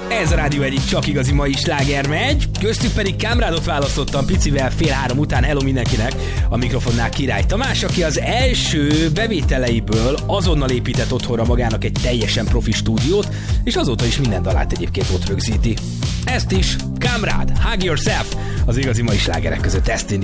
Ez a rádió egyik csak igazi mai sláger megy, köztük pedig Kámrádot választottam picivel 2:30 után. Hello mindenkinek, a mikrofonnál Király Tamás, aki az első bevételeiből azonnal épített otthonra magának egy teljesen profi stúdiót, és azóta is minden dalát egyébként ott rögzíti. Ezt is Kámrád, Hug Yourself, az igazi mai slágerek között ezt indít.